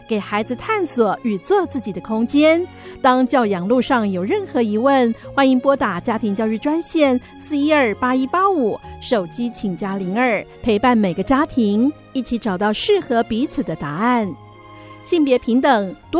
给孩子探索与做自己的空间。当教养路上有任何疑问，欢迎拨打家庭教育专线4128185，手机请加02，陪伴每个家庭一起找到适合彼此的答案。性别平等多